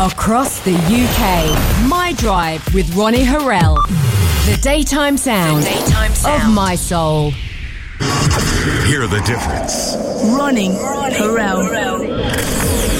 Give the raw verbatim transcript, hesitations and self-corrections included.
Across the U K, My Drive with Ronnie Harrell. The daytime sound, the daytime sound. of my soul. Hear the difference. Ronnie Harrell.